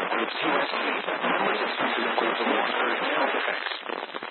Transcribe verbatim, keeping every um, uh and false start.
groups U S P, members of sensitive groups of warfare, health effects.